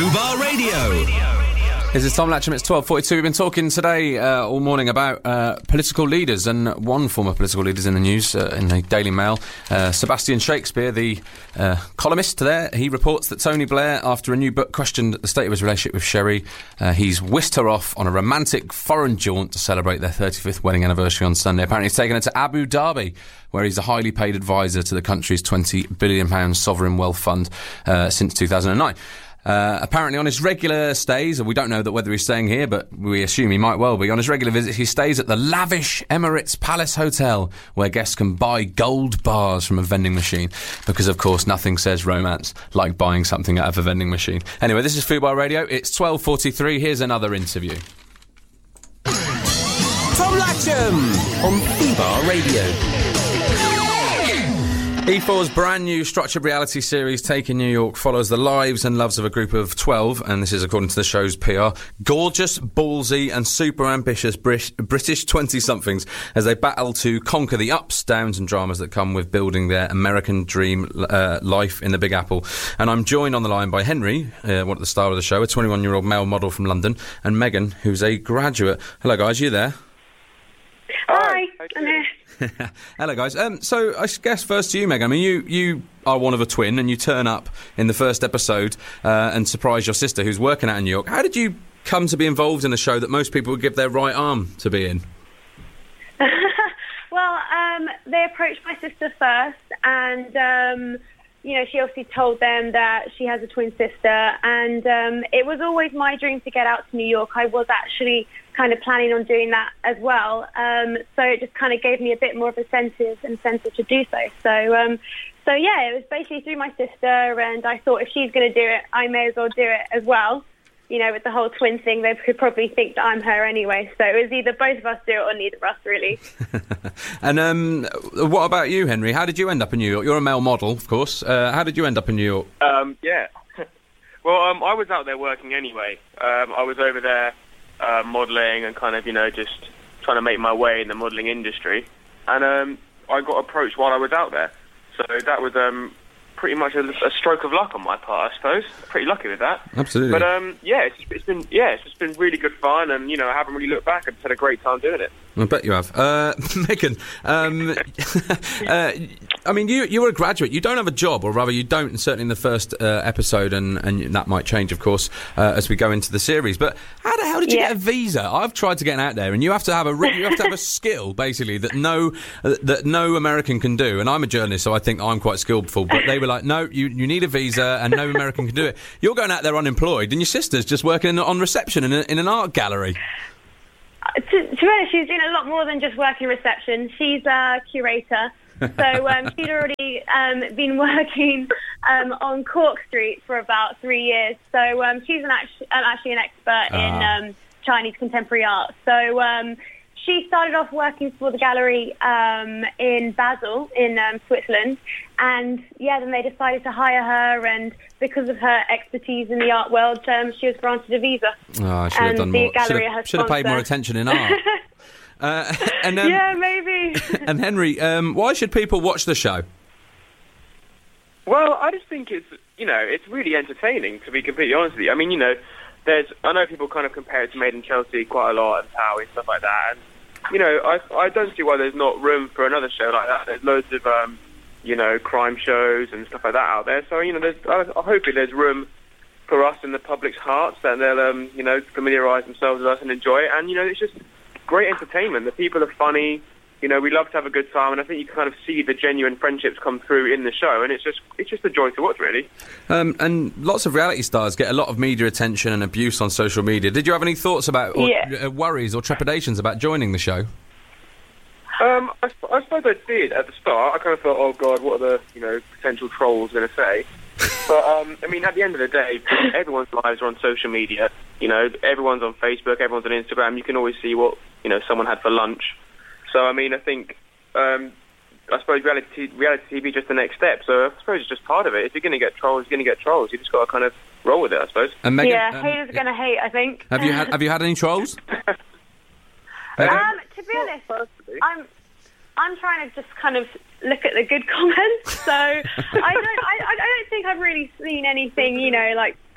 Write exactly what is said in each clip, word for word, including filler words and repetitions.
Fubar Radio. This is Tom Latcham, it's twelve forty-two. We've been talking today uh, all morning about uh, political leaders, and one former political leader is in the news uh, in the Daily Mail. Uh, Sebastian Shakespeare, the uh, columnist there, he reports that Tony Blair, after a new book questioned the state of his relationship with Sherry, uh, he's whisked her off on a romantic foreign jaunt to celebrate their thirty-fifth wedding anniversary on Sunday. Apparently he's taken her to Abu Dhabi, where he's a highly paid advisor to the country's twenty billion pounds sovereign wealth fund uh, since two thousand nine. Uh, apparently on his regular stays, and we don't know that whether he's staying here, but we assume he might well be, on his regular visits he stays at the lavish Emirates Palace Hotel, where guests can buy gold bars from a vending machine, because of course nothing says romance like buying something out of a vending machine. Anyway, this is Fubar Radio, it's twelve forty-three, here's another interview. Tom Latcham on Fubar Radio. E four's brand new structured reality series, Taking New York, follows the lives and loves of a group of twelve, and this is according to the show's P R, gorgeous, ballsy and super ambitious British, British twenty-somethings as they battle to conquer the ups, downs and dramas that come with building their American dream uh, life in the Big Apple. And I'm joined on the line by Henry, uh, one of the star of the show, a twenty-one-year-old male model from London, and Megan, who's a graduate. Hello, guys, you there? Hi, I'm here. Hello, guys. Um, so, I guess first to you, Megan. I mean, you, you are one of a twin, and you turn up in the first episode uh, and surprise your sister, who's working out in New York. How did you come to be involved in a show that most people would give their right arm to be in? Well, um, they approached my sister first, and um, you know, she obviously told them that she has a twin sister, and um, it was always my dream to get out to New York. I was actually kind of planning on doing that as well, um, so it just kind of gave me a bit more of incentive incentive to do so. So, um, so yeah, it was basically through my sister, and I thought if she's going to do it, I may as well do it as well. You know, with the whole twin thing, they could probably think that I'm her anyway. So it was either both of us do it or neither of us, really. And um, what about you, Henry? How did you end up in New York? You're a male model, of course. Uh, how did you end up in New York? Um, yeah. Well, um, I was out there working anyway. Um, I was over there uh, modelling and kind of, you know, just trying to make my way in the modelling industry. And um, I got approached while I was out there. So that was um, pretty much a, a stroke of luck on my part, I suppose. Pretty lucky with that. Absolutely. But um, yeah, it's, it's been yeah, it's just been really good fun, and you know, I haven't really looked back. I've just had a great time doing it. I bet you have. Uh, Megan, um, uh, I mean, you you were a graduate. You don't have a job, or rather, you don't. Certainly in the first uh, episode, and, and that might change, of course, uh, as we go into the series. But how the hell did you Yeah. get a visa? I've tried to get out there, and you have to have a re- you have to have a skill basically that no uh, that no American can do. And I'm a journalist, so I think I'm quite skillful. But they were like, no, you you need a visa, and no American can do it. You're going out there unemployed, and your sister's just working on reception in, a, in an art gallery. To, to be honest, she's doing a lot more than just working reception. She's a curator. So um, she'd already um, been working um, on Cork Street for about three years. So um, she's an act- um, actually an expert Ah. in um, Chinese contemporary art. So um, she started off working for the gallery um, in Basel in um, Switzerland. And, yeah, then they decided to hire her, and because of her expertise in the art world, um, she was granted a visa. Oh, I should have And done the more. gallery Should has have, should have paid more sponsor. attention in art. uh, and um, Yeah, maybe. and Henry, um, why should people watch the show? Well, I just think it's, you know, it's really entertaining, to be completely honest with you. I mean, you know, there's, I know people kind of compare it to Made in Chelsea quite a lot, and Towie and stuff like that, and, you know, I I don't see why there's not room for another show like that. There's loads of, um, you know, crime shows and stuff like that out there, so, you know, there's, I, I hope there's room for us in the public's hearts, that they'll, um, you know, familiarise themselves with us and enjoy it, and, you know, it's just great entertainment. The people are funny. You know, we love to have a good time, and I think you can kind of see the genuine friendships come through in the show, and it's just it's just a joy to watch, really. Um, and lots of reality stars get a lot of media attention and abuse on social media. Did you have any thoughts about, or Yeah. uh, worries or trepidations about joining the show? Um, I, sp- I suppose I did at the start. I kind of thought, oh God, what are the you know potential trolls going to say? But um, I mean, at the end of the day, everyone's lives are on social media. You know, everyone's on Facebook, everyone's on Instagram. You can always see what you know someone had for lunch. So, I mean, I think, um, I suppose reality reality T V is just the next step. So I suppose it's just part of it. If you're going to get trolls, you're going to get trolls. You just got to kind of roll with it, I suppose. And Megan, yeah, um, haters are going to hate, I think. Have you had Have you had any trolls? Um, to be honest, I'm I'm trying to just kind of look at the good comments. So I don't I, I don't think I've really seen anything, you know, like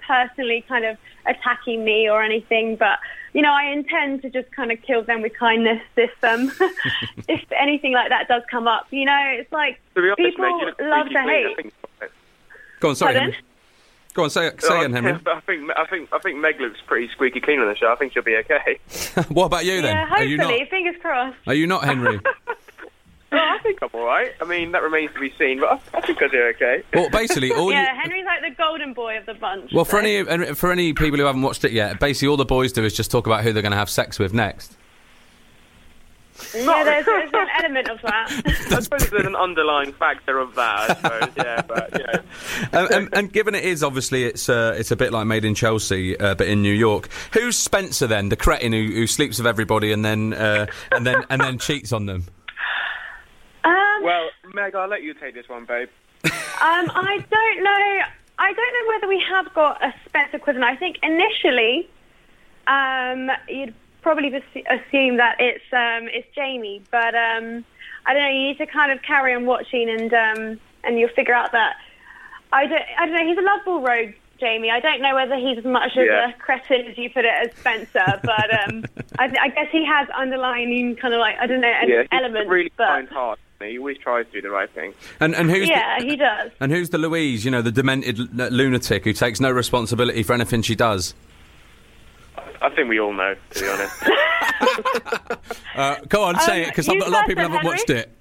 personally kind of attacking me or anything, but you know, I intend to just kind of kill them with kindness if um if anything like that does come up. You know, it's like To be honest, people Meg, you look love squeaky to clean, I hate. think. Go on, sorry, Pardon? Henry. Go on, say, say Oh, again, Henry. I think I think I think Meg looks pretty squeaky clean on the show. I think she'll be okay. What about you then? Yeah, Are you hopefully. not? Fingers crossed. Are you not, Henry? Well, I think I'm all right. I mean, that remains to be seen, but I, I think I'll do okay. Well, basically, all Yeah, you. Henry's like the golden boy of the bunch. Well, for so. any for any people who haven't watched it yet, basically all the boys do is just talk about who they're going to have sex with next. Yeah, there's, there's an element of that. I suppose there's an underlying factor of that, I suppose, yeah, but, you know. um, and, and given it is obviously it's uh, it's a bit like Made in Chelsea, uh, but in New York. Who's Spencer then, the cretin who, who sleeps with everybody and then uh, and then and then cheats on them? Um, Well, Meg, I'll let you take this one, babe. Um, I don't know. I don't know whether we have got a Spencer equivalent. I think initially, um, you'd probably just assume that it's um, it's Jamie, but um, I don't know. You need to kind of carry on watching, and um, and you'll figure out that I don't. I don't know. He's a lovable rogue, Jamie. I don't know whether he's as much as Yeah. a cretin as you put it as Spencer, but um, I, I guess he has underlying kind of like I don't know Yeah, he's elements. a really but kind heart. He always tries to do the right thing. And and who's yeah, the, he does. and who's the Louise? You know, the demented l- lunatic who takes no responsibility for anything she does. I think we all know, to be honest. Uh, go on, say Um, it, because you a lot of people first then, haven't watched it.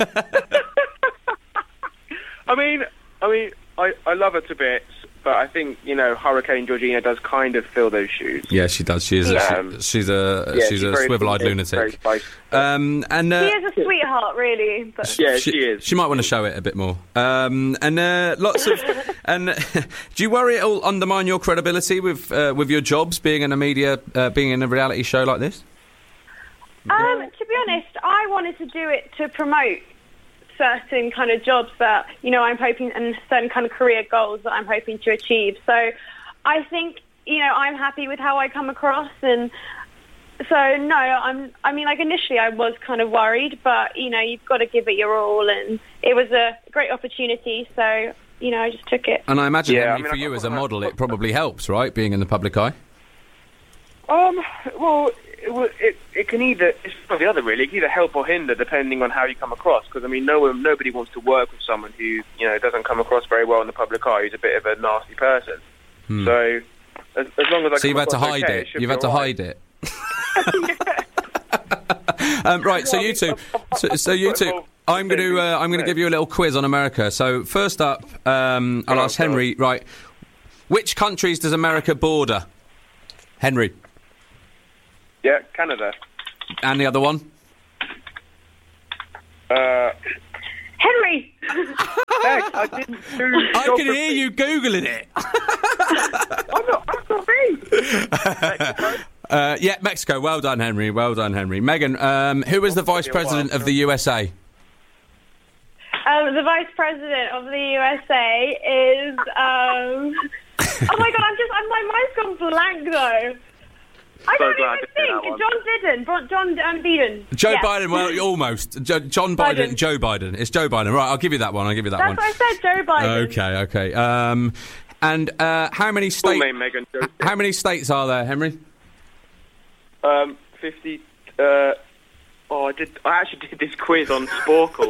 I mean, I mean, I, I love her to bits, but I think, you know, Hurricane Georgina does kind of fill those shoes. Yeah, she does. She is. A, Um, she, she's a Yeah, she's a very- swivel-eyed very lunatic. spicy. Um, and uh, He is a sweetheart, really. But Yeah, she, is. She might want to show it a bit more. Um, and uh, lots of. and do you worry it'll undermine your credibility with uh, with your jobs, being in a media, uh, being in a reality show like this? Um, to be honest, I wanted to do it to promote certain kind of jobs that, you know, I'm hoping, and certain kind of career goals that I'm hoping to achieve. So I think, you know, I'm happy with how I come across. And so, no, I'm, I mean, like initially I was kind of worried, but, you know, you've got to give it your all. And it was a great opportunity. So, you know, I just took it. And I imagine Yeah, Henry, I mean, for I- you as a model, it probably helps, right? Being in the public eye. Um, well, it, will- it, it can either, it's one or the other really, it can either help or hinder depending on how you come across, because I mean, no one, nobody wants to work with someone who, you know, doesn't come across very well in the public eye, who's a bit of a nasty person. So, as, as long as I So you've come had to across hide okay, it. should You've be had to all right. hide it. um, right. So you two. So, so you two. I'm going to. Uh, I'm going to give you a little quiz on America. So first up, um, I'll Oh, ask Henry. Right. Which countries does America border? Henry. Yeah, Canada. And the other one? Uh, Henry! heck, I didn't do I can hear you Googling it. I'm not, I'm not me. Uh, yeah, Mexico. Well done, Henry. Well done, Henry. Megan, um, who is the Vice President of the U S A? Um, the Vice President of the U S A is, um... oh my God, I'm just, I'm, my mind's gone blank though. I So don't glad even to hear that think. one. John Biden. Bron- John um, Biden. Joe Yeah. Biden. Well, almost. Jo- John Biden, Biden. Joe Biden. It's Joe Biden. Right, I'll give you that one. I'll give you that That's one. what I said, Joe Biden. Okay, okay. Um, and uh, how many Full states? name, Megan. How many states are there, Henry? Um, fifty. Uh, oh, I did. I actually did this quiz on Sporkle.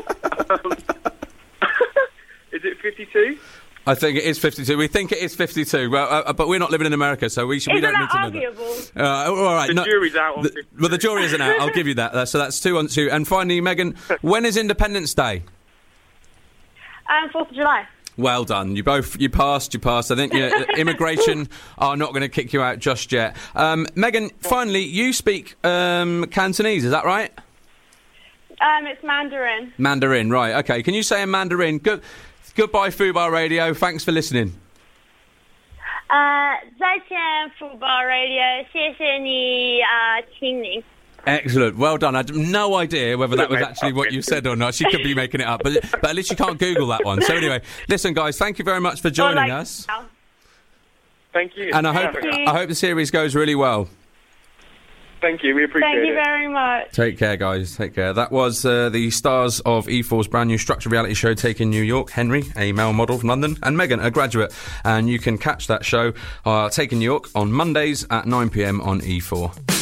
Is it fifty-two? I think it is fifty-two. We think it is fifty-two. Well, uh, but we're not living in America, so we should. We Isn't don't need that to know that. arguable? Uh, all right. The no- jury's out on the- fifty-two. well, the jury isn't out. I'll give you that. Uh, so that's two on two. And finally, Megan, when is Independence Day? Um, Fourth of July. Well done. You both, you passed, you passed. I think you know, immigration are not going to kick you out just yet. Um, Megan, finally, you speak um, Cantonese, is that right? Um, it's Mandarin. Mandarin, right. Okay, can you say in Mandarin, good, goodbye Fubar Radio, thanks for listening. 呃，再见，福宝 Radio，谢谢你啊，听您。 Excellent, well done. I had no idea whether that was Made actually up what you it. said or not. She could be making it up, but, but at least you can't Google that one. So anyway, listen guys, thank you very much for joining Or like- us. Thank you. And I hope, Thank you. I hope the series goes really well. Thank you, we appreciate Thank you it. very much. Take care, guys. Take care. That was uh, the stars of E four's brand new structured reality show, Taking New York. Henry, a male model from London, and Megan, a graduate. And you can catch that show, uh, Taking New York, on Mondays at nine p m on E four.